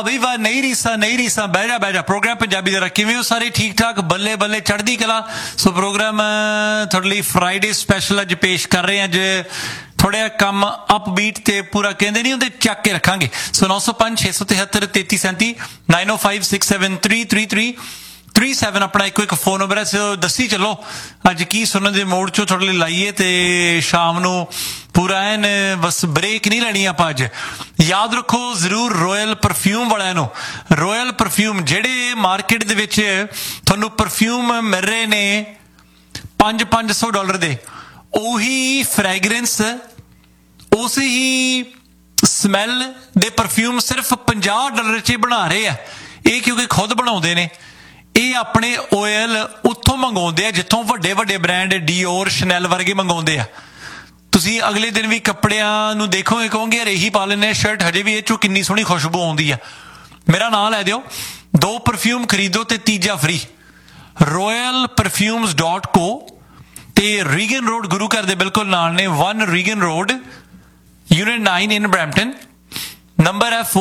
ਵਾਹ ਬਈ ਵਾਹ, ਨਹੀਂ ਰੀਸਾਂ ਬਹਿ ਜਾ ਪ੍ਰੋਗਰਾਮ ਪੰਜਾਬੀ ਦਾ ਕਿਵੇਂ ਹੋ ਸਾਰੇ? ਠੀਕ ਠਾਕ, ਬੱਲੇ ਬੱਲੇ, ਚੜ੍ਹਦੀ ਕਲਾ। ਸੋ ਪ੍ਰੋਗਰਾਮ ਤੁਹਾਡੇ ਲਈ ਫਰਾਈਡੇ ਸਪੈਸ਼ਲ ਅੱਜ ਪੇਸ਼ ਕਰ ਰਹੇ ਹਾਂ। ਅੱਜ ਥੋੜ੍ਹਾ ਕੰਮ ਅਪਬੀਟ ਤੇ ਪੂਰਾ ਕਹਿੰਦੇ ਨਹੀਂ ਹੁੰਦੇ, ਚੱਕ ਕੇ ਰੱਖਾਂਗੇ। ਸੋ 905 673 3337 9056733337 ਆਪਣਾ ਇੱਕ ਫੋਨ ਨੰਬਰ ਹੈ। ਸੋ ਦੱਸੀ ਚੱਲੋ ਅੱਜ ਕੀ ਸੁਣਨ ਦੇ ਮੋੜ ਚੋਂ ਤੁਹਾਡੇ ਲਈ ਲਾਈਏ ਤੇ ਸ਼ਾਮ ਨੂੰ ਪੂਰਾ ਐਨ ਬਸ ਬ੍ਰੇਕ ਨਹੀਂ ਲੈਣੀ ਆਪਾਂ ਅੱਜ। ਯਾਦ ਰੱਖੋ ਜ਼ਰੂਰ ਰੋਇਲ ਪਰਫਿਊਮ ਵਾਲਿਆਂ ਨੂੰ, ਰੋਇਲ ਪਰਫਿਊਮ ਜਿਹੜੇ ਮਾਰਕੀਟ ਦੇ ਵਿੱਚ ਤੁਹਾਨੂੰ ਪਰਫਿਊਮ ਮਿਲ ਰਹੇ ਨੇ $500 ਦੇ, ਉਹੀ ਫ੍ਰੈਗਰੈਂਸ ਉਸੇ ਹੀ ਸਮੈਲ ਦੇ ਪਰਫਿਊਮ ਸਿਰਫ $50 'ਚ ਬਣਾ ਰਹੇ ਆ। ਇਹ ਕਿਉਂਕਿ ਖੁਦ ਬਣਾਉਂਦੇ ਨੇ, ਇਹ ਆਪਣੇ ਓਇਲ ਉੱਥੋਂ ਮੰਗਵਾਉਂਦੇ ਆ ਜਿੱਥੋਂ ਵੱਡੇ ਵੱਡੇ ਬ੍ਰਾਂਡ ਡੀਓਰ ਸ਼ਨੈਲ ਵਰਗੇ ਮੰਗਵਾਉਂਦੇ ਆ। ਤੁਸੀਂ ਅਗਲੇ ਦਿਨ ਵੀ ਕੱਪੜਿਆਂ ਨੂੰ ਦੇਖੋਗੇ, ਕਹੋਗੇ ਯਾਰ ਇਹੀ ਪਾ ਲੈਂਦੇ ਸ਼ਰਟ, ਹਜੇ ਵੀ ਇਹ ਚੋਂ ਕਿੰਨੀ ਸੋਹਣੀ ਖੁਸ਼ਬੂ ਆਉਂਦੀ ਆ। ਮੇਰਾ ਨਾਂ ਲੈ ਦਿਓ, 2 ਪਰਫਿਊਮ ਖਰੀਦੋ ਤੇ ਤੀਜਾ ਫ੍ਰੀ। royalperfumes.co ਤੇ ਰੀਗਨ ਰੋਡ ਗੁਰੂ ਘਰ ਦੇ ਬਿਲਕੁਲ ਨਾਲ ਨੇ, 1 Reagan road Unit 9 in Brampton। Number ਹੈ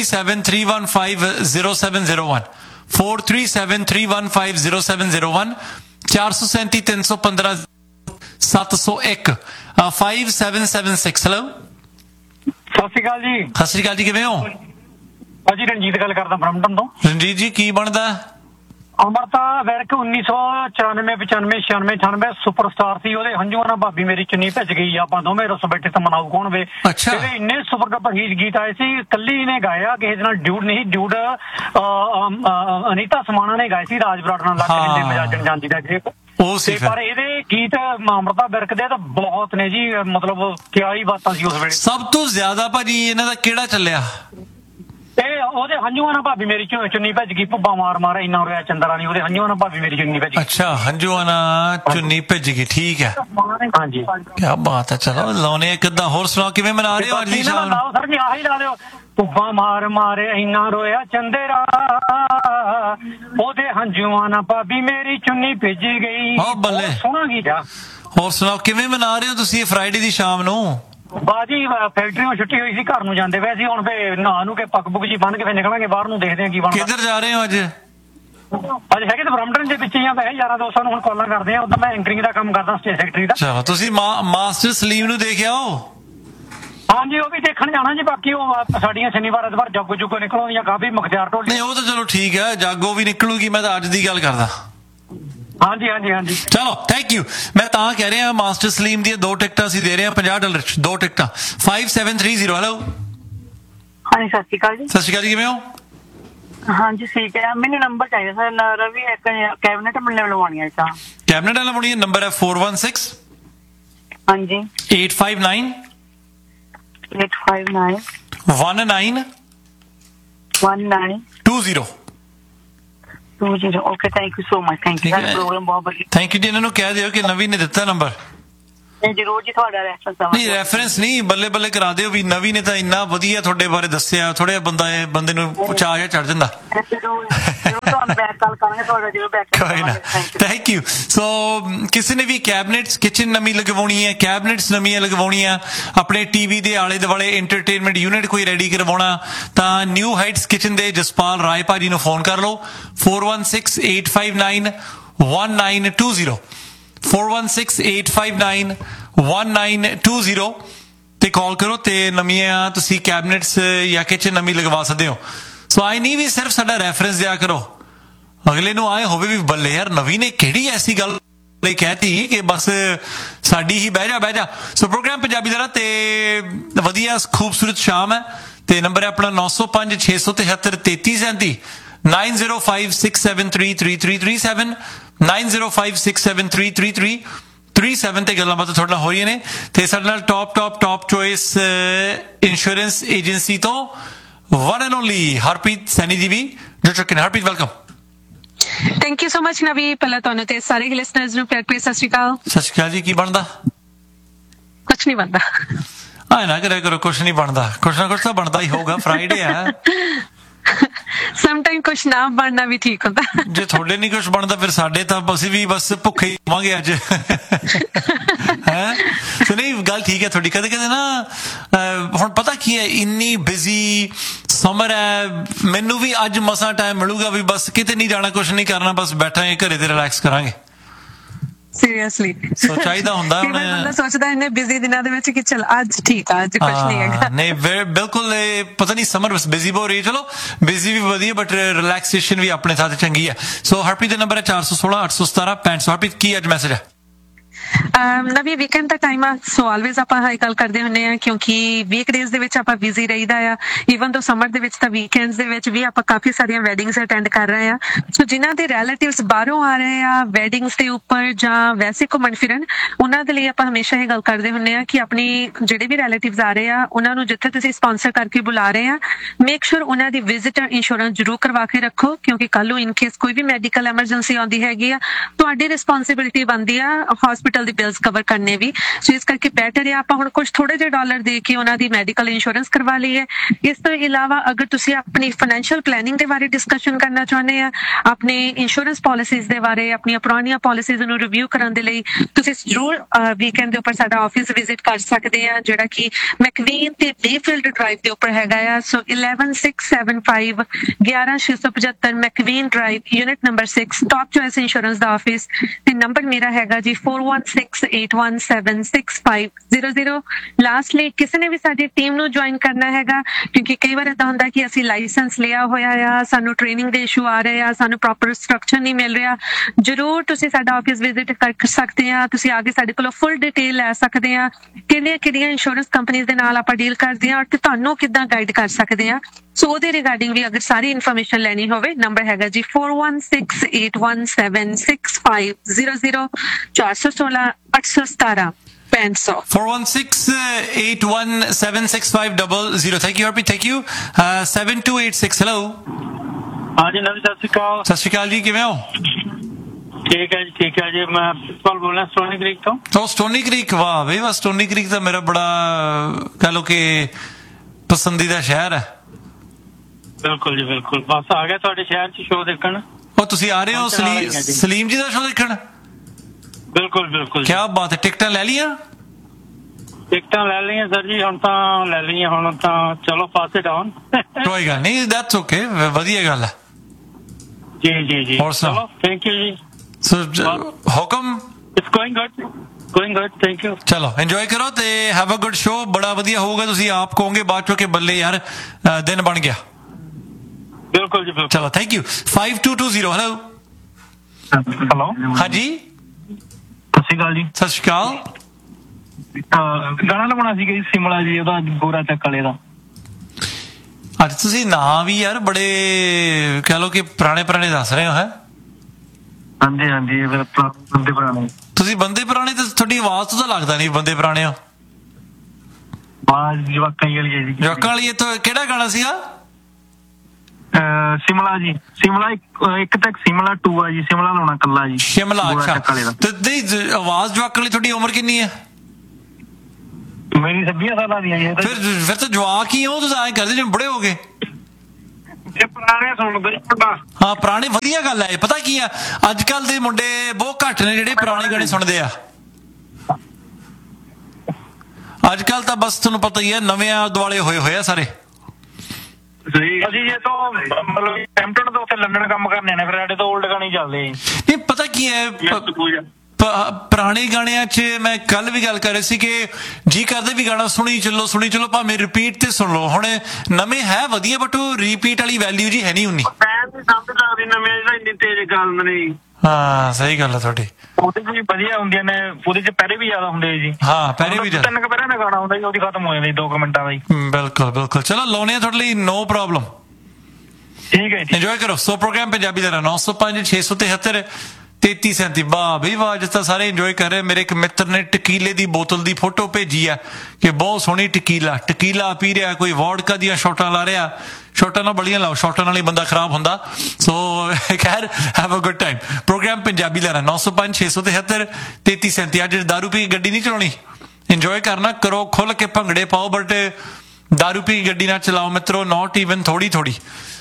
4373150701 4373150701 437 315 701 5776। ਹੈਲੋ, ਸਤਿ ਸ਼੍ਰੀ ਅਕਾਲ ਜੀ। ਸਤਿ ਸ਼੍ਰੀ ਅਕਾਲ ਜੀ, ਕਿਵੇਂ ਹੋ? ਭਾਜੀ ਰਣਜੀਤ ਗੱਲ ਕਰਦਾ ਬਰਮਟਨ ਤੋਂ। ਰਣਜੀਤ ਜੀ ਕੀ ਬਣਦਾ? ਅਮਰਤਾ ਵਿਰਕ 1994 95 96 98 ਸੁਪਰਸਟਾਰ ਸੀ। ਉਹਦੇ ਹੰਝੂਆਂ ਨਾਲ ਭਾਬੀ ਮੇਰੀ ਚੁੰਨੀ ਭਿੱਜ ਗਈ। ਆਪਾਂ ਦੋਵੇਂ ਰਸ ਬੈਠੇ ਤਾਂ ਮਨਾਉ ਕੌਣ ਵੇ। ਇਹਦੇ ਇੰਨੇ ਸੁਪਰ ਡੁਪਰ ਹੀਟ ਗੀਤ ਆਏ ਸੀ, ਕੱਲੀ ਨੇ ਗਾਇਆ, ਕਿਸੇ ਨਾਲ ਡਿਊਡ ਨਹੀਂ। ਡਿਊਡ ਅਨੀਤਾ ਸਮਾਣਾ ਨੇ ਗਾਏ ਸੀ, ਰਾਜ ਬਰਾੜ ਨਾਲ ਲੱਗ ਕੇ ਮਜਾਜਣ ਜਾਂਦੀ ਦਾ ਗੀਤ। ਪਰ ਇਹਦੇ ਗੀਤ ਅਮਰਤਾ ਵਿਰਕ ਦੇ ਤਾਂ ਬਹੁਤ ਨੇ ਜੀ, ਮਤਲਬ ਕਿਆ ਹੀ ਬਾਤਾਂ ਸੀ ਉਸ ਵੇਲੇ। ਸਭ ਤੋਂ ਜ਼ਿਆਦਾ ਭਾਜੀ ਇਹਨਾਂ ਦਾ ਕਿਹੜਾ ਚੱਲਿਆ? ਇਹ ਉਹਦੇ ਹੰਝੂਆਂ ਨਾਲ ਭਾਬੀ ਮੇਰੀ ਚੁੰਨੀ ਭੱਜ ਗਈ, ਭੁੱਬਾ ਮਾਰ ਮਾਰ ਇੰਨਾ ਰੋਇਆ ਚੰਦਰਾ ਨੀ। ਉਹਦੇ ਹੰਝੂਆਂ ਨਾਲ ਭਾਬੀ ਮੇਰੀ ਚੁੰਨੀ ਭੱਜ ਗਈ। ਅੱਛਾ, ਹੰਝੂਆਂ ਨਾਲ ਚੁੰਨੀ ਭੱਜ ਗਈ, ਠੀਕ ਹੈ। ਹਾਂਜੀ, ਕਿਆ ਬਾਤ ਹੈ। ਚਲੋ ਲਾਉਣੇ ਇੱਕ ਅੱਧਾ ਹੋਰ ਸੁਣਾਓ, ਕਿਵੇਂ ਮਨਾ ਰਹੇ ਹੋ ਅੱਜ ਦੀ ਸ਼ਾਮ? ਸਰ ਜੀ ਆਹੀ ਲਾ ਦਿਓ, ਭੁੱਬਾ ਮਾਰ ਮਾਰ ਇੰਨਾ ਰੋਇਆ ਚੰਦਰਾ, ਉਹਦੇ ਹੰਝੂਆਂ ਨਾਲ ਭਾਬੀ ਮੇਰੀ ਚੁੰਨੀ ਭਿੱਜ ਗਈ। ਬੱਲੇ, ਸੋਹਣਾ ਗੀਤ ਆ। ਹੋਰ ਸੁਣਾਓ, ਕਿਵੇਂ ਮਨਾ ਰਹੇ ਹੋ ਤੁਸੀਂ ਇਹ ਫਰਾਈਡੇ ਦੀ ਸ਼ਾਮ ਨੂੰ? ਬਾਜੀ ਫੈਕਟਰੀਓਂ ਛੁੱਟੀ ਹੋਈ ਸੀ, ਘਰ ਨੂੰ ਜਾਂਦੇ ਪਏ ਸੀ। ਹੁਣ ਫੇ ਨਹਾ ਨੂੰ ਕੇ ਪੱਗ ਪੁੱਗ ਜੀ ਬੰਨ ਕੇ ਫੇ ਨਿਕਲਾਂਗੇ ਬਾਹਰ ਨੂੰ, ਦੇਖਦੇ ਆ ਕੀ ਬਣਦਾ। ਕਿੱਧਰ ਜਾ ਰਹੇ ਹੋ ਅੱਜ? ਅੱਜ ਹੈਗੇ ਤਾਂ ਬਰਮਟਨ ਦੇ ਵਿੱਚ ਹੀ ਆ। ਵੈਸੇ ਯਾਰਾਂ ਦੋਸਤਾਂ ਨੂੰ ਹੁਣ ਕਾਲਾਂ ਕਰਦੇ ਆ। ਉਦੋਂ ਮੈਂ ਐਂਕਰਿੰਗ ਦਾ ਕੰਮ ਕਰਦਾ ਸਟੇਜ ਸੈਕਟਰੀ ਦਾ। ਚਲੋ, ਤੁਸੀਂ ਮਾਸਟਰ ਸਲੀਮ ਨੂੰ ਦੇਖਿਆ ਹੋ? ਹਾਂਜੀ, ਉਹ ਵੀ ਦੇਖਣ ਜਾਣਾ ਜੀ। ਬਾਕੀ ਉਹ ਸਾਡੀਆਂ ਸ਼ਨੀਵਾਰ ਐਤਵਾਰ ਜਾਗੋ ਜੁਗੋ ਨਿਕਲਣਗੀਆਂ ਕਾਫੀ ਮੁਖਤਿਆਰ ਢੋਲੀ। ਨਹੀਂ ਉਹ ਤਾਂ ਚਲੋ ਠੀਕ ਹੈ, ਜਾਗੋ ਵੀ ਨਿਕਲੂਗੀ। ਮੈਂ ਤਾਂ ਅੱਜ ਦੀ ਗੱਲ ਕਰਦਾ। ਹਾਂਜੀ ਹਾਂਜੀ ਹਾਂਜੀ, ਚਲੋ ਥੈਂਕ ਯੂ। ਮੈਂ ਤਾਂ ਕਹਿ ਰਿਹਾ ਮਾਸਟਰ ਸਲੀਮ ਦੀਆਂ 2 ਟਿਕਟਾਂ ਅਸੀਂ ਦੇ ਰਹੇ ਹਾਂ $50 'ਚ, 2 ਟਿਕਟਾਂ। 5730। ਹੈਲੋ, ਹਾਂਜੀ ਸਤਿ ਸ਼੍ਰੀ ਅਕਾਲ ਜੀ। ਸਤਿ ਸ਼੍ਰੀ ਅਕਾਲ ਜੀ, ਕਿਵੇਂ ਹੋ? ਹਾਂਜੀ ਠੀਕ ਹੈ। ਮੈਨੂੰ ਨੰਬਰ ਚਾਹੀਦਾ ਸਰ, ਰਵੀ ਇੱਕ ਕੈਬਨਿਟ ਲਵਾਉਣੀ ਹੈ ਤਾਂ। ਕੈਬਨਿਟ ਵਾਲਾ ਬਣਾਉਣੀ ਹੈ। ਨੰਬਰ ਹੈ 416 ਹਾਂਜੀ 859 859 19 20 20। Okay, thank you so much. Thank you, programme ਬਹੁਤ ਵਧੀਆ। ਥੈਂਕ ਯੂ ਜੀ। ਇਹਨਾਂ ਨੂੰ ਕਹਿ ਦਿਓ ਕਿ ਨਵੀਂ ਨੇ ਦਿੱਤਾ ਨੰਬਰ। ਜਰੂਰ ਜੀ, ਤੁਹਾਡਾ ਰੈਫਰੈਂਸ ਨਹੀਂ, ਰੈਫਰੈਂਸ ਨਹੀਂ, ਬੱਲੇ ਬੱਲੇ ਕਰਾ ਦਿਓ ਵੀ ਨਵੀਂ ਨੇ ਤਾਂ ਇੰਨਾ ਵਧੀਆ ਤੁਹਾਡੇ ਬਾਰੇ ਦੱਸਿਆ। ਥੋੜਾ ਬੰਦੇ ਨੂੰ ਚਾਅ ਜਿਹਾ ਚੜ ਜਾਂਦਾ। ਕੋਈ ਨਾ, ਥੈਂਕ ਯੂ। ਸੋ ਕਿਸੇ ਨੇ ਵੀ ਕੈਬਨਿਟਸ ਕਿਚਨ ਨਵੀਂ ਲਗਵਾਉਣੀ ਹੈ, ਕੈਬਨਿਟਸ ਨਵੀਆਂ ਲਗਵਾਉਣੀਆਂ, ਆਪਣੇ ਟੀਵੀ ਦੇ ਆਲੇ ਦੁਆਲੇ ਐਂਟਰਟੇਨਮੈਂਟ ਯੂਨਿਟ ਕੋਈ ਰੈਡੀ ਕਰਵਾਉਣਾ, ਤਾਂ ਨਿਊ ਹਾਈਟਸ ਕਿਚਨ ਦੇ ਜਸਪਾਲ ਰਾਏ ਭਾਜੀ ਨੂੰ ਫੋਨ ਕਰ ਲਓ। 416 859 1920 416 859 1920 ਤੇ ਕਾਲ ਕਰੋ ਤੇ ਨਵੀਆਂ ਤੁਸੀਂ ਕੈਬਨਿਟਸ ਜਾਂ ਕਿਚਨ ਨਵੀਂ ਲਗਵਾ ਸਕਦੇ ਹੋ। ਸੋ ਆਈ ਨਹੀਂ ਵੀ ਸਿਰਫ ਸਾਡਾ ਰੈਫਰੈਂਸ ਦਿਆ ਕਰੋ, ਅਗਲੇ ਨੂੰ ਆਏ ਹੋਵੇ ਵੀ ਬੱਲੇ ਯਾਰ ਨਵੀਂ ਨੇ ਕਿਹੜੀ ਐਸੀ ਗੱਲ ਲਈ ਕਹਿਤੀ ਕਿ ਬਸ ਸਾਡੀ ਹੀ ਬਹਿ ਜਾ। ਸੋ ਪ੍ਰੋਗਰਾਮ ਪੰਜਾਬੀ ਦਾ ਤੇ ਵਧੀਆ ਖੂਬਸੂਰਤ ਸ਼ਾਮ ਹੈ ਤੇ ਨੰਬਰ ਹੈ ਆਪਣਾ 905 673 3337 9056733337 9056733337 ਤੇ ਗੱਲਾਂ ਬਾਤਾਂ ਤੁਹਾਡੇ ਨਾਲ ਹੋ ਰਹੀਆਂ ਨੇ। ਤੇ ਸਾਡੇ ਨਾਲ ਟੌਪ ਚੋਇਸ ਇੰਸ਼ੋਰੈਂਸ ਏਜੰਸੀ ਤੋਂ one and only Harpreet Saini ਜੀ ਵੀ ਜੋ ਚੁੱਕੇ ਨੇ। Harpreet welcome. Thank you so much ਨਵੀ। ਪਹਿਲਾਂ ਤੁਹਾਨੂੰ ਤੇ ਸਾਰੇ ਲਿਸਨਰਸ ਨੂੰ ਪਿਆਰ ਭਰੀ ਸਤਿ ਸ਼੍ਰੀ ਅਕਾਲ। ਸਤਿ ਸ਼੍ਰੀ ਅਕਾਲ ਜੀ। ਕੀ ਬਣਦਾ? ਕੁਛ ਨਹੀਂ ਬਣਦਾ। ਆਏ ਨਾ ਕਰਿਆ ਕਰੋ, ਕੁਛ ਨਹੀਂ ਬਣਦਾ, ਕੁਛ ਨਾ ਕੁਛ ਤਾਂ ਬਣਦਾ ਹੀ ਹੋਊਗਾ। ਫਰਾਈਡੇ ਹੈ, ਸਮਟਾਈਮ ਕੁਛ ਨਾ ਬਣਨਾ ਵੀ ਠੀਕ ਹੁੰਦਾ। ਜੇ ਤੁਹਾਡੇ ਨਹੀਂ ਕੁਛ ਬਣਦਾ ਫਿਰ ਸਾਡੇ ਤਾਂ ਅਸੀਂ ਵੀ ਬਸ ਭੁੱਖੇ ਹੀ ਹੋਵਾਂਗੇ ਅੱਜ। ਹੈ ਸੋ ਨਹੀਂ, ਗੱਲ ਠੀਕ ਹੈ ਤੁਹਾਡੀ। ਕਦੇ ਕਦੇ ਨਾ ਹੁਣ ਪਤਾ ਕੀ ਹੈ, ਇੰਨੀ ਬਿਜ਼ੀ ਸਮਰ ਹੈ, ਮੈਨੂੰ ਵੀ ਅੱਜ ਮਸਾਂ ਟਾਈਮ ਮਿਲੂਗਾ ਵੀ ਬਸ ਕਿਤੇ ਨਹੀਂ ਜਾਣਾ, ਕੁਛ ਨਹੀਂ ਕਰਨਾ, ਬਸ ਬੈਠਾ ਘਰੇ ਤੇ ਰਿਲੈਕਸ ਕਰਾਂਗੇ। ਸੀਰੀਅਸਲੀ ਸੋ ਚਾਹੀਦਾ ਹੁੰਦਾ ਹੁਣ, ਬੰਦਾ ਸੋਚਦਾ ਇਹਨੇ ਬਿਜ਼ੀ ਦਿਨਾਂ ਦੇ ਵਿੱਚ ਕਿ ਚਲ ਅੱਜ ਠੀਕ ਆ, ਅੱਜ ਕੁਝ ਨਹੀਂ ਹੈਗਾ। ਨਹੀਂ ਬਿਲਕੁਲ, ਪਤਾ ਨਹੀਂ ਸਮਰ ਬਸ ਬਿਜ਼ੀ ਬਹੁਤ ਰਹੀ। ਚਲੋ ਬਿਜ਼ੀ ਵੀ ਵਧੀਆ, ਬਟ ਰਿਲੈਕਸੇਸ਼ਨ ਵੀ ਆਪਣੇ ਸਾਥ ਚੰਗੀ ਹੈ। ਸੋ ਹਰਪ੍ਰੀਤ ਦਾ ਨੰਬਰ ਹੈ 416 817 6500। ਹਰਪ੍ਰੀਤ ਕੀ ਅੱਜ ਮੈਸੇਜ ਹੈ? ਨਵੀਂ ਵੀਕਐਂਡ ਦਾ ਟਾਈਮ ਆ, ਸੋ ਆਲਵੇਜ਼ ਆਪਾਂ ਹਾਈ ਕਾਲ ਕਰਦੇ ਹੁੰਦੇ ਆ, ਕਿਉਂਕਿ ਵੀਕਡੇਜ਼ ਦੇ ਵਿੱਚ ਆਪਾਂ ਬਿਜ਼ੀ ਰਹੀਦਾ ਆ। ਈਵਨ ਤੋਂ ਸਮਰ ਦੇ ਵਿੱਚ ਤਾਂ ਵੀਕਐਂਡਸ ਦੇ ਵਿੱਚ ਵੀ ਆਪਾਂ ਕਾਫੀ ਸਾਰੀਆਂ ਵੈਡਿੰਗਸ ਅਟੈਂਡ ਕਰ ਰਹੇ ਆ। ਸੋ ਜਿਨ੍ਹਾਂ ਦੇ ਰਿਲੇਟਿਵਸ ਬਾਹਰੋਂ ਆ ਰਹੇ ਆ ਵੈਡਿੰਗਸ ਦੇ ਉੱਪਰ ਜਾਂ ਵੈਸੇ ਘੁੰਮਣ ਫਿਰਨ, ਉਹਨਾਂ ਦੇ ਲਈ ਆਪਾਂ ਹਮੇਸ਼ਾ ਇਹ ਗੱਲ ਕਰਦੇ ਹੁੰਦੇ ਆ ਕਿ ਆਪਣੀ ਜਿਹੜੇ ਵੀ ਰਿਲੇਟਿਵਸ ਆ ਰਹੇ ਆ ਉਹਨਾਂ ਨੂੰ ਜਿੱਥੇ ਤੁਸੀਂ ਸਪਾਂਸਰ ਕਰਕੇ ਬੁਲਾ ਰਹੇ ਆ, ਮੇਕ ਸ਼ੋਰ ਉਹਨਾਂ ਦੀ ਵਿਜ਼ਿਟਰ ਇੰਸ਼ੋਰੈਂਸ ਜ਼ਰੂਰ ਕਰਵਾ ਕੇ ਰੱਖੋ, ਕਿਉਂਕਿ ਕੱਲ ਨੂੰ ਇਨ ਕੇਸ ਕੋਈ ਵੀ ਮੈਡੀਕਲ ਐਮਰਜੈਂਸੀ ਆਉਂਦੀ ਹੈਗੀ ਆ, ਤੁਹਾਡੀ ਰਿਸਪੌਂਸਿਬਿਲਿਟੀ ਬਣਦੀ ਆ ਹਸਪੀਟਲ ਦੀ ਬਿਲਸ ਕਵਰ ਕਰਨੇ ਵੀ। ਸੋ ਇਸ ਕਰਕੇ ਬੈਟਰ ਹੈ ਆਪਾਂ ਹੁਣ ਕੁਝ ਥੋੜੇ ਜਿਹੇ ਡਾਲਰ ਦੇ ਕੇ ਉਹਨਾਂ ਦੀ ਮੈਡੀਕਲ ਇੰਸ਼ੋਰੈਂਸ ਕਰਵਾ ਲਈਏ। ਇਸ ਤੋਂ ਇਲਾਵਾ ਅਗਰ ਤੁਸੀਂ ਆਪਣੀ ਫਾਈਨੈਂਸ਼ੀਅਲ ਪਲੈਨਿੰਗ ਦੇ ਬਾਰੇ ਡਿਸਕਸ਼ਨ ਕਰਨਾ ਚਾਹੁੰਦੇ ਆ, ਆਪਣੇ ਇੰਸ਼ੋਰੈਂਸ ਪਾਲਿਸੀਜ਼ ਦੇ ਬਾਰੇ, ਆਪਣੀਆਂ ਪੁਰਾਣੀਆਂ ਪਾਲਿਸੀਜ਼ ਨੂੰ ਰਿਵਿਊ ਕਰਨ ਦੇ ਲਈ ਤੁਸੀਂ ਜ਼ਰੂਰ ਵੀਕਐਂਡ ਦੇ ਉੱਪਰ ਸਾਡਾ ਆਫਿਸ ਵਿਜ਼ਿਟ ਕਰ ਸਕਦੇ ਆ, ਜਿਹੜਾ ਕਿ ਮੈਕਵੀਨ ਤੇ ਬੇਫੀਲਡ ਡਰਾਈਵ ਦੇ ਉੱਪਰ ਹੈਗਾ ਆ। ਸੋ 11675 11675 ਮੈਕਵੀਨ drive, unit number 6, top choice insurance ਦਾ ਆਫਿਸ। ਤੇ ਨੰਬਰ ਮੇਰਾ ਹੈਗਾ ਜੀ 4168176500। ਲਾਸਟਲੀ ਕਿਸੇ ਨੇ ਵੀ ਸਾਡੀ ਟੀਮ ਨੂੰ ਜੁਆਇਨ ਕਰਨਾ ਹੈਗਾ, ਕਿਉਂਕਿ ਕਈ ਵਾਰ ਏਦਾਂ ਹੁੰਦਾ ਕਿ ਅਸੀਂ ਲਾਇਸੈਂਸ ਲਿਆ ਹੋਇਆ ਆ, ਸਾਨੂੰ ਟ੍ਰੇਨਿੰਗ ਦੇ ਇਸ਼ੂ ਆ ਰਹੇ ਆ, ਸਾਨੂੰ ਪ੍ਰੋਪਰ ਸਟਰਕਚਰ ਨਹੀਂ ਮਿਲ ਰਿਹਾ, ਜ਼ਰੂਰ ਤੁਸੀਂ ਸਾਡਾ ਆਫਿਸ ਵਿਜ਼ਿਟ ਕਰ ਸਕਦੇ ਆ। ਤੁਸੀਂ ਆ ਕੇ ਸਾਡੇ ਕੋਲੋਂ ਫੁੱਲ ਡਿਟੇਲ ਲੈ ਸਕਦੇ ਆ, ਕਿਹੜੀਆਂ ਇੰਸ਼ੋਰੈਂਸ ਕੰਪਨੀਆਂ ਦੇ ਨਾਲ ਆਪਾਂ ਡੀਲ ਕਰਦੇ ਆ ਤੇ ਤੁਹਾਨੂੰ ਕਿੱਦਾਂ ਗਾਈਡ ਕਰ ਸਕਦੇ ਆ। ਸੋ ਉਹਦੇ ਰਿਗਾਰਡਿੰਗ ਵੀ ਅਗਰ ਸਾਰੀ ਇਨਫੋਰਮੇਸ਼ਨ ਲੈਣੀ ਹੋਵੇ, ਨੰਬਰ ਹੈਗਾ ਜੀ 4168176500 416 817 6500 4168176500। Thank you Harpreet, thank you। 7286 hello। ਹਾਂਜੀ ਨਵੀ ਸਤਿ ਸ਼੍ਰੀ ਅਕਾਲ। ਸਤਿ ਸ਼੍ਰੀ ਅਕਾਲ ਜੀ, ਕਿਵੇਂ ਹੋ? ਠੀਕ ਹੈ ਜੀ, ਠੀਕ ਹੈ ਜੀ। ਮੈਂ ਪ੍ਰਿੰਸੀਪਲ ਬੋਲ ਰਿਹਾ ਸਟੋਨੀ ਕ੍ਰੀਕ ਤੋਂ। ਸਟੋਨੀ ਕ੍ਰੀਕ, ਵਾਹ ਬਈ ਵਾਹ, ਸਟੋਨੀ ਕ੍ਰੀਕ ਤਾਂ ਮੇਰਾ ਬੜਾ ਕਹ ਲੋ ਕਿ ਪਸੰਦੀਦਾ ਸ਼ਹਿਰ ਹੈ। ਬਿਲਕੁਲ ਜੀ ਬਿਲਕੁਲ, ਬਸ ਆ ਗਿਆ ਤੁਹਾਡੇ ਸ਼ਹਿਰ 'ਚ ਸ਼ੋਅ ਦੇਖਣ। ਉਹ ਤੁਸੀਂ ਆ ਰਹੇ ਹੋ ਸਲੀਮ ਜੀ ਦਾ ਸ਼ੋਅ ਦੇਖਣ? ਬਿਲਕੁਲ ਬਿਲਕੁਲ, ਕਿਆ ਬਾਤ ਹੈ। ਟਿਕਟਾਂ ਲੈ ਲਈਆਂ? ਟਿਕਟਾਂ ਲੈ ਲਈਆਂ ਸਰ ਜੀ, ਹੁਣ ਤਾਂ ਲੈ ਲਈਆਂ, ਹੁਣ ਤਾਂ ਚਲੋ ਪਾਸ ਇਟ ਆਨ। ਕੋਈ ਗੱਲ ਨਹੀਂ, ਦੈਟਸ ਓਕੇ, ਵਧੀਆ ਗੱਲ ਹੈ ਜੀ ਜੀ ਜੀ। ਚਲੋ ਥੈਂਕ ਯੂ ਜੀ। ਹੁਕਮ। It's going good, thank you. ਚਲੋ ਇੰਜੋਏ ਕਰੋ ਤੇ ਹੈਵ ਅ ਗੁੱਡ ਸ਼ੋਅ, ਬੜਾ ਵਧੀਆ ਹੋਊਗਾ। ਤੁਸੀਂ ਆਪ ਕਹੋਗੇ ਬਾਅਦ ਚੋਂ ਕਿ ਬੱਲੇ ਯਾਰ ਦਿਨ ਬਣ ਗਿਆ। ਬਿਲਕੁਲ ਜੀ ਬਿਲਕੁਲ। ਚਲੋ ਥੈਂਕ ਯੂ। 5220 ਹੈਲੋ। ਹੈਲੋ ਹਾਂਜੀ ਸਤਿ ਸ਼੍ਰੀ ਅਕਾਲ ਜੀ। ਸਤਿ ਸ਼੍ਰੀ ਅਕਾਲ। ਗਾਣਾ ਲਵਾਉਣਾ ਸੀਗਾ ਜੀ ਸਿਮਲਾ ਜੀ, ਉਹਦਾ ਗੋਰਾ ਚੱਕ ਵਾਲੇ ਦਾ। ਅੱਜ ਤੁਸੀਂ ਨਾਂ ਵੀ ਯਾਰ ਬੜੇ ਕਹਿ ਲੋ ਕਿ ਪੁਰਾਣੇ ਦੱਸ ਰਹੇ ਹੋ। ਹੈ ਹਾਂਜੀ ਹਾਂਜੀ, ਬੰਦੇ ਪੁਰਾਣੇ। ਤੁਸੀਂ ਬੰਦੇ ਪੁਰਾਣੇ ਤੇ ਤੁਹਾਡੀ ਆਵਾਜ਼ ਤੋਂ ਤਾਂ ਲੱਗਦਾ ਨਹੀਂ ਬੰਦੇ ਪੁਰਾਣੇ ਹੋ। ਆਵਾਜ਼ ਜਵਾਕਾਂ ਵਾਲੀ ਹੈ ਜੀ। ਜਵਾਕਾਂ ਵਾਲੀ। ਇਹ ਤਾਂ ਕਿਹੜਾ ਗਾਣਾ ਸੀਗਾ? ਸਿਮਲਾ ਜੀ, ਸਿਮਲਾ ਇੱਕ ਤੱਕ ਸਿਮਲਾ 2 ਆ ਜੀ, ਸਿਮਲਾ ਲਾਉਣਾ ਕੱਲਾ ਜੀ। ਸ਼ਿਮਲਾ, ਅੱਛਾ। ਤੇ ਆਵਾਜ਼ ਜਵਾਕਾਂ ਵਾਲੀ। ਤੁਹਾਡੀ ਉਮਰ ਕਿੰਨੀ ਹੈ? ਮੇਰੀ 26 ਸਾਲਾਂ ਦੀ ਹੈ ਜੀ। ਫਿਰ ਤਾਂ ਜਵਾਕ ਹੀ ਹੋ ਤੁਸੀਂ, ਐਂ ਕਰਦੇ ਜਿਵੇਂ ਬੁੜੇ ਹੋ ਗਏ। ਇਹ ਪੁਰਾਣੇ ਸੁਣਦੇ। ਹਾਂ ਪੁਰਾਣੇ ਵਧੀਆ ਗੱਲ ਹੈ। ਪਤਾ ਕੀ ਆ, ਅੱਜ ਕੱਲ ਦੇ ਮੁੰਡੇ ਬਹੁਤ ਘੱਟ ਨੇ ਜਿਹੜੇ ਪੁਰਾਣੇ ਗਾਣੇ ਸੁਣਦੇ ਆ। ਅੱਜ ਕੱਲ ਤਾਂ ਬਸ ਤੁਹਾਨੂੰ ਪਤਾ ਹੀ ਹੈ, ਨਵੇਂ ਦੁਆਲੇ ਹੋਏ ਆ ਸਾਰੇ। ਅਸੀਂ ਇਹ ਤੋਂ ਮਤਲਬ ਟੈਂਪਟਡ ਤੋਂ ਉੱਥੇ ਲੰਡਨ ਕੰਮ ਕਰਨੇ ਨੇ, ਫਿਰ ਸਾਡੇ ਤੋਂ 올ਡ ਗਾਣੇ ਚੱਲਦੇ। ਨਹੀਂ ਪਤਾ ਕੀ ਹੈ, ਪੁਰਾਣੇ ਗਾਣਿਆਂ 'ਚ ਮੈਂ ਕੱਲ ਵੀ ਗੱਲ ਕਰ ਰਹੀ ਸੀ ਕਿ ਜੀ ਕਰਦੇ ਵੀ ਗਾਣਾ ਸੁਣੀ ਚੱਲੋ ਭਾਵੇਂ ਰਿਪੀਟ ਤੇ ਸੁਣ ਲਓ। ਹੁਣ ਨਵੇਂ ਹੈ ਵਧੀਆ, ਬਟ ਉਹ ਰਿਪੀਟ ਵਾਲੀ ਵੈਲਿਊ ਜੀ ਹੈ ਨਹੀਂ ਉਨੀ। ਹਾਂ ਸਹੀ ਗੱਲ ਹੈ ਤੁਹਾਡੀ। ਉਹਦੇ ਚ ਵੀ ਵਧੀਆ ਹੁੰਦੀਆਂ ਨੇ, ਉਹਦੇ ਚ ਪੈਰੇ ਵੀ ਜ਼ਿਆਦਾ ਹੁੰਦੇ ਜੀ। ਹਾਂ ਪੈਰੇ ਵੀ ਜ਼ਿਆਦਾ। 3 ਪੈਰਿਆਂ ਦਾ ਗਾਣਾ ਹੁੰਦਾ ਜੀ, ਉਹਦੀ ਖਤਮ ਹੋ ਜਾਂਦੀ 2 ਮਿੰਟਾਂ ਦਾ ਹੀ। ਬਿਲਕੁਲ ਚਲੋ ਲਾਉਣੇ ਆ ਤੁਹਾਡੇ ਲਈ, ਨੋ ਪ੍ਰੋਬਲਮ। ਠੀਕ ਹੈ ਜੀ, ਇੰਜੋਏ ਕਰੋ। ਸੋ ਪ੍ਰੋਗਰਾਮ ਪੰਜਾਬੀ ਦਾ 905 673 3337। ਵਾਹ ਬਈ ਵਾਹ, ਜਿਸ ਤਰ੍ਹਾਂ ਸਾਰੇ ਇੰਜੋਏ ਕਰ ਰਹੇ। ਮੇਰੇ ਇੱਕ ਮਿੱਤਰ ਨੇ ਟਕੀਲੇ ਦੀ ਬੋਤਲ ਦੀ ਫੋਟੋ ਭੇਜੀ ਆ ਕਿ ਬਹੁਤ ਸੋਹਣੀ ਟਕੀਲਾ ਪੀ ਰਿਹਾ, ਕੋਈ ਵੋਡਕਾ ਦੀਆਂ ਸ਼ਾਟਾਂ ਲਾ ਰਿਹਾ। ਸ਼ਾਟਾਂ ਨਾਲ ਬੜੀਆਂ ਲਾਓ, ਸ਼ਾਟਾਂ ਨਾਲ ਹੀ ਬੰਦਾ ਖਰਾਬ ਹੁੰਦਾ। ਸੋ ਖੈਰ have a good time. Programme Punjabi ਦਾ 905 673 3337। ਅੱਜ ਦਾਰੂ ਪੀ ਗੱਡੀ ਨਹੀਂ ਚਲਾਉਣੀ, ਇੰਜੋਏ ਕਰਨਾ, ਕਰੋ ਖੁੱਲ ਕੇ ਭੰਗੜੇ ਪਾਓ, ਬਟ ਦਾਰੂ ਪੀ ਗੱਡੀ ਨਾ ਚਲਾਓ ਮਿੱਤਰੋ, ਨੋਟ ਈਵਨ ਥੋੜੀ।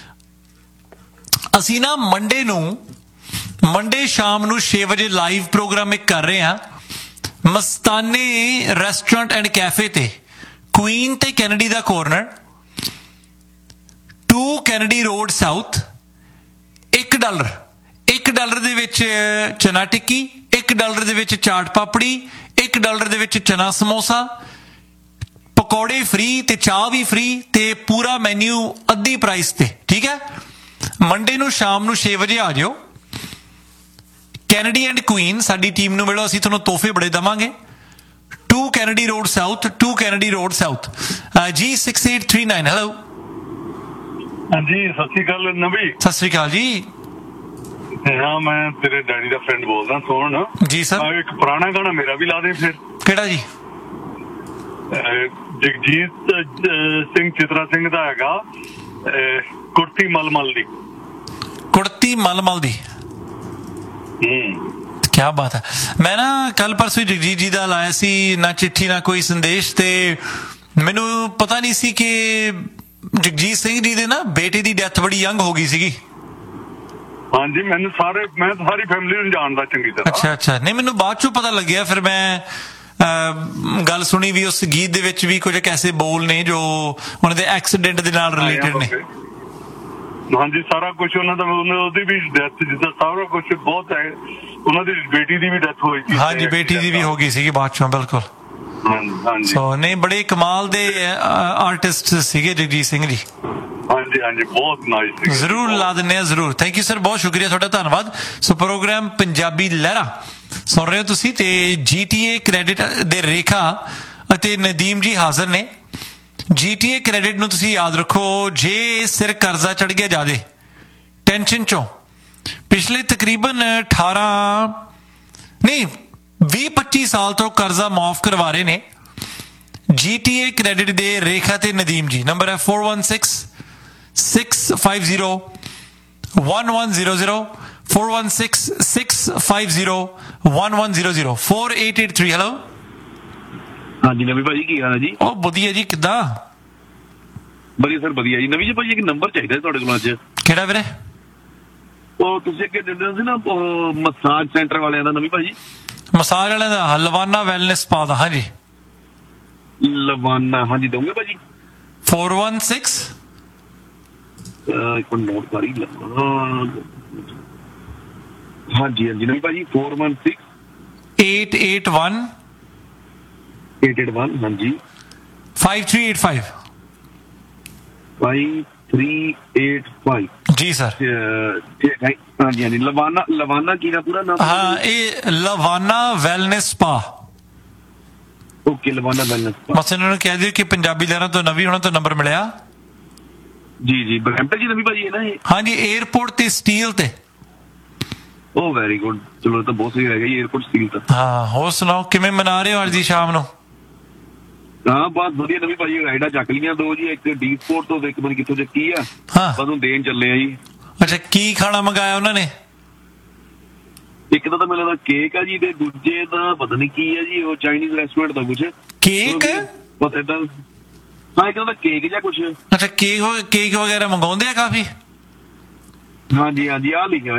ਅਸੀਂ ਨਾ ਮੰਡੇ ਸ਼ਾਮ ਨੂੰ 6 ਵਜੇ ਲਾਈਵ ਪ੍ਰੋਗਰਾਮ ਇੱਕ ਕਰ ਰਹੇ ਹਾਂ ਮਸਤਾਨੇ ਰੈਸਟੋਰੈਂਟ ਐਂਡ ਕੈਫੇ ਤੇ, ਕੁਈਨ ਤੇ ਕੈਨੇਡੀ ਦਾ ਕੋਰਨਰ। 2 ਕੈਨੇਡੀ ਰੋਡ ਸਾਊਥ, $1 $1 ਦੇ ਵਿੱਚ ਚਨਾ ਟਿੱਕੀ, $1 ਦੇ ਵਿੱਚ ਚਾਟ ਪਾਪੜੀ, $1 ਦੇ ਵਿੱਚ ਚਨਾ ਸਮੋਸਾ, ਪਕੌੜੇ ਫ੍ਰੀ ਤੇ ਚਾਹ ਵੀ ਫ੍ਰੀ ਤੇ ਪੂਰਾ ਮੈਨਿਊ ਅੱਧੀ ਪ੍ਰਾਈਸ ਤੇ। ਠੀਕ ਹੈ, ਮੰਡੇ ਨੂੰ ਸ਼ਾਮ ਨੂੰ 6 ਵਜੇ ਆ ਜਾਓ। ਕੈਨੇਡੀ ਐਂਡ ਕੁਈਨ ਸਾਡੀ ਟੀਮ ਨੂੰ ਮਿਲੋ, ਅਸੀਂ ਤੁਹਾਨੂੰ ਤੋਹਫੇ ਬੜੇ ਦੇਵਾਂਗੇ। 2 Kennedy road south, 2 Kennedy road south. G6839 hello. ਹਾਂਜੀ ਸਤਿ ਸ਼੍ਰੀ ਅਕਾਲ ਨਵੀ। ਸਤਿ ਸ਼੍ਰੀ ਅਕਾਲ ਜੀ। ਹਾਂ ਮੈਂ ਤੇਰੇ ਡੈਡੀ ਦਾ ਫਰੈਂਡ ਬੋਲਦਾ। ਸੁਣ ਜੀ ਸਰ, ਇੱਕ ਪੁਰਾਣਾ ਗਾਣਾ ਮੇਰਾ ਵੀ ਲਾ ਦੇ ਫਿਰ। ਕਿਹੜਾ ਜੀ? ਜਗਜੀਤ ਸਿੰਘ ਚਿਤਰਾ ਸਿੰਘ ਦਾ ਹੈਗਾ ਕੁੜਤੀ ਮਲਮਲ ਦੀ। ਕੁੜਤੀ ਮਲਮਲ ਦੀ। ਕਿਆ ਬਾਤ ਹੈ। ਮੈਂ ਨਾ ਕੱਲ ਪਰਸੋਂ ਜਗਜੀਤ ਜੀ ਦਾ ਲਾਇਆ ਸੀ, ਨਾ ਚਿੱਠੀ ਨਾ ਕੋਈ ਸੰਦੇਸ਼, ਤੇ ਮੈਨੂੰ ਪਤਾ ਨਹੀਂ ਸੀ ਕਿ ਜਗਜੀਤ ਸਿੰਘ ਜੀ ਦੇ ਨਾ ਬੇਟੇ ਦੀ ਡੈਥ ਬੜੀ ਯੰਗ ਹੋ ਗਈ ਸੀਗੀ। ਹਾਂਜੀ ਮੈਂ ਸਾਰੀ ਫੈਮਿਲੀ ਨੂੰ ਜਾਣਦਾ ਚੰਗੀ ਤਰ੍ਹਾਂ। ਅੱਛਾ ਨਹੀਂ, ਮੈਨੂੰ ਬਾਅਦ ਚੋਂ ਪਤਾ ਲੱਗਿਆ, ਫਿਰ ਮੈਂ ਗੱਲ ਸੁਣੀ ਵੀ ਉਸ ਗੀਤ ਦੇ ਵਿੱਚ ਵੀ ਕੁਝ ਐਸੇ ਬੋਲ ਨੇ ਜੋ ਉਹਨਾਂ ਦੇ ਐਕਸੀਡੈਂਟ ਦੇ ਨਾਲ ਰਿਲੇਟਡ ਨੇ। ਹਾਂਜੀ ਸਾਰਾ ਕੁਝ ਉਹਨਾਂ ਦਾ, ਉਹਦੀ ਵੀ ਡੈਥ ਜਿੱਦਾਂ ਸਾਰਾ ਕੁਝ ਬਹੁਤ ਹੈ। ਉਹਨਾਂ ਦੀ ਬੇਟੀ ਦੀ ਵੀ ਡੈਥ ਹੋਈ ਸੀ। ਹਾਂਜੀ ਬੇਟੀ ਦੀ ਵੀ ਹੋ ਗਈ ਸੀਗੀ ਬਾਅਦ ਚੋਂ, ਬਿਲਕੁਲ। ਹਾਂਜੀ ਸੋ ਨਹੀਂ, ਬੜੇ ਕਮਾਲ ਦੇ ਆਰਟਿਸਟ ਸੀਗੇ ਜਗਜੀਤ ਸਿੰਘ ਜੀ। ਹਾਂਜੀ ਬਹੁਤ ਨਾਈਸ। ਜ਼ਰੂਰ ਲਾ ਦਿੰਦੇ ਹਾਂ, ਜ਼ਰੂਰ। ਥੈਂਕ ਯੂ ਸਰ, ਬਹੁਤ ਸ਼ੁਕਰੀਆ ਤੁਹਾਡਾ, ਧੰਨਵਾਦ। ਸੋ ਪ੍ਰੋਗਰਾਮ ਪੰਜਾਬੀ ਲਹਿਰਾ ਸੁਣ ਰਹੇ ਹੋ ਤੁਸੀਂ, ਤੇ GTA ਕ੍ਰੈਡਿਟ ਦੇ ਰੇਖਾ ਅਤੇ ਨਦੀਮ ਜੀ ਹਾਜ਼ਰ ਨੇ। GTA ਕ੍ਰੈਡਿਟ ਨੂੰ ਤੁਸੀਂ ਯਾਦ ਰੱਖੋ, ਜੇ ਸਿਰ ਕਰਜ਼ਾ ਚੜ ਗਿਆ ਜ਼ਿਆਦੇ ਟੈਨਸ਼ਨ ਚੋਂ, ਪਿਛਲੇ ਤਕਰੀਬਨ 20-25 ਸਾਲ ਤੋਂ ਕਰਜ਼ਾ ਮਾਫ ਕਰਵਾ ਰਹੇ ਨੇ GTA ਕ੍ਰੈਡਿਟ ਦੇ ਰੇਖਾ ਤੇ ਨਦੀਮ ਜੀ। ਨੰਬਰ ਹੈ 416-650-1100, 416-650-1100, 4883। ਹੈਲੋ। ਹਾਂਜੀ ਨਵੀਂ ਭਾਜੀ, ਕੀ ਹਾਲ ਹੈ ਜੀ? ਉਹ ਵਧੀਆ ਜੀ, ਕਿੱਦਾਂ? ਵਧੀਆ ਸਰ, ਵਧੀਆ ਜੀ। ਨਵੀਂ ਜੀ ਭਾਜੀ, ਇੱਕ ਨੰਬਰ ਚਾਹੀਦਾ ਤੁਹਾਡੇ ਕੋਲ ਅੱਜ। ਕਿਹੜਾ ਵੀਰੇ? ਉਹ ਤੁਸੀਂ ਅੱਗੇ ਦਿੰਦੇ ਸੀ ਨਾ ਮਸਾਜ ਸੈਂਟਰ ਵਾਲਿਆਂ ਦਾ। ਨਵੀਂ ਭਾਜੀ ਮਸਾਜ ਵਾਲਿਆਂ ਦਾ ਲਵਾਨਾ ਵੈਲਨੈਸ ਸਪਾ ਦਾ। ਹਾਂਜੀ ਲਵਾਨਾ, ਹਾਂਜੀ ਦੋਗੇ ਭਾਜੀ? 416 ਇੱਕ ਨੋਟ ਕਰੀ ਲਵਾਂ। ਹਾਂਜੀ ਨਵੀਂ ਭਾਜੀ 416 881 881 ਹਾਂਜੀ 5385। 5385 ਜੀ ਸਰ। ਹਾਂਜੀ ਲਵਾਨਾ ਕੀ ਦਾ ਪੂਰਾ ਨਾਮ? ਹਾਂ, ਇਹ ਲਵਾਨਾ wellness spa. Okay, ਲਵਾਨਾ wellness spa. ਬਸ ਇਹਨਾਂ ਨੂੰ ਕਹਿ ਦਿਓ ਕਿ ਪੰਜਾਬੀ ਲਹਿਰਾਂ ਤੋਂ ਨਵੀਂ ਹੋਣਾ ਤੋਂ ਨੰਬਰ ਮਿਲਿਆ। ਜੀ ਬਰੈਂਪਟਨ ਜੀ ਨਵੀਂ ਭਾਜੀ ਹੈ ਨਾ ਇਹ? ਹਾਂਜੀ, 에ਅਰਪੋਰਟ ਤੇ ਸਟੀਲ ਤੇ। ਉਹ ਵੈਰੀ ਗੁੱਡ, ਚਲੋ ਤਾਂ ਬਹੁਤ ਸਹੀ ਹੈਗਾ ਜੀ, 에ਅਰਪੋਰਟ ਸਟੀਲ ਤਾਂ। ਹਾਂ, ਹੋਰ ਸੁਣਾਓ, ਕਿਵੇਂ ਮਨਾ ਰਹੇ ਹੋ ਅੱਜ ਦੀ ਸ਼ਾਮ ਨੂੰ? ਹਾਂ ਬਹੁਤ ਵਧੀਆ ਨਵੀਂ ਭਾਜੀ, ਰਾਈਡਾਂ ਚੱਕ ਲੀਆਂ 2 ਜੀ, ਇੱਕ ਡੀ ਸਪੋਰਟ ਤੋਂ, ਇੱਕ ਪਤਾ ਕਿੱਥੋਂ ਚੱਕੀ ਆ। ਹਾਂ ਬਸ ਹੁਣ ਦੇਣ ਚੱਲੇ ਆ ਜੀ। ਅੱਛਾ, ਕੀ ਖਾਣਾ ਮੰਗਾਇਆ ਉਹਨਾਂ ਨੇ? ਇੱਕ ਤਾਂ ਮੈਨੂੰ ਲੱਗਦਾ ਕੇਕ ਆ ਜੀ, ਤੇ ਦੂਜੇ ਦਾ ਪਤਾ ਨਹੀਂ ਕੀ ਹੈ ਜੀ, ਉਹ ਚਾਈਨੀਜ਼ ਰੈਸਟੋਰੈਂਟ ਦਾ ਕੁਝ ਕੇਕ। ਪਤਾ ਏਦਾਂ, ਹਾਂ ਇੱਕ ਤਾਂ ਕੇਕ ਜਾਂ ਕੁਝ। ਅੱਛਾ, ਕੇਕ ਵਗੈਰਾ ਮੰਗਾਉਂਦੇ ਆ ਕਾਫੀ। ਹਾਂਜੀ ਆ ਲਿਖਿਆ